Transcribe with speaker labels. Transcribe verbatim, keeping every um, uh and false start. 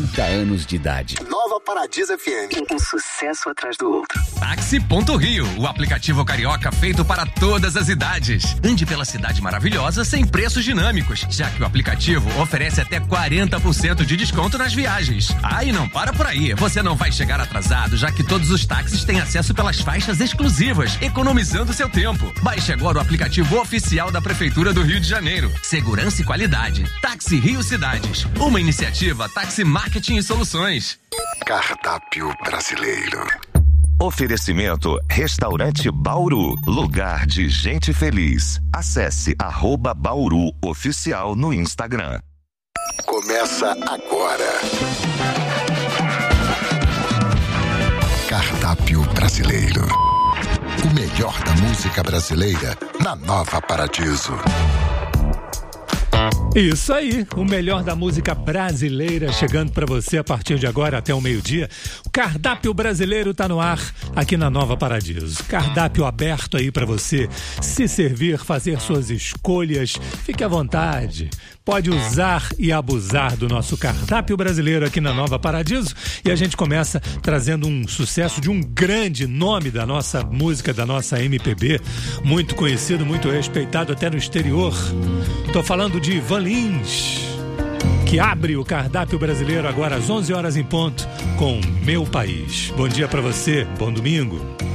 Speaker 1: trinta anos de idade.
Speaker 2: Nova Paradiso F M. Um sucesso atrás do outro.
Speaker 3: Táxi.rio, o aplicativo carioca feito para todas as idades. Ande pela cidade maravilhosa sem preços dinâmicos, já que o aplicativo oferece até quarenta por cento de desconto nas viagens. Ah, e não para por aí. Você não vai chegar atrasado, já que todos os táxis têm acesso pelas faixas exclusivas, economizando seu tempo. Baixe agora o aplicativo oficial da Prefeitura do Rio de Janeiro. Segurança e qualidade. Táxi Rio Cidades. Uma iniciativa Táxi Marketing e Soluções.
Speaker 2: Cardápio brasileiro.
Speaker 4: Oferecimento Restaurante Bauru, lugar de gente feliz. Acesse arroba Bauru Oficial no Instagram.
Speaker 2: Começa agora. Cardápio brasileiro. O melhor da música brasileira na Nova Paradiso.
Speaker 5: Isso aí, o melhor da música brasileira chegando para você a partir de agora até o meio-dia. O Cardápio Brasileiro tá no ar aqui na Nova Paradiso. Cardápio aberto aí para você se servir, fazer suas escolhas. Fique à vontade. Pode usar e abusar do nosso Cardápio Brasileiro aqui na Nova Paradiso. E a gente começa trazendo um sucesso de um grande nome da nossa música, da nossa M P B, muito conhecido, muito respeitado até no exterior. Tô falando de Ivan Lins, que abre o Cardápio Brasileiro agora às onze horas em ponto com Meu País. Bom dia pra você, bom domingo.